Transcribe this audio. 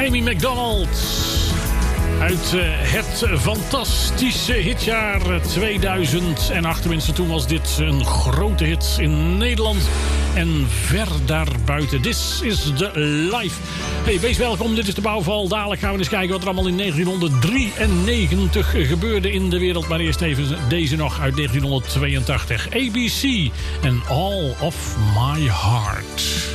Amy Macdonald. Uit het fantastische hitjaar 2008. Tenminste, toen was dit een grote hit in Nederland. En ver daarbuiten. This is the life. Hey, wees welkom. Dit is de Bouwval. Dadelijk gaan we eens kijken wat er allemaal in 1993 gebeurde in de wereld. Maar eerst even deze nog uit 1982. ABC and All of My Heart.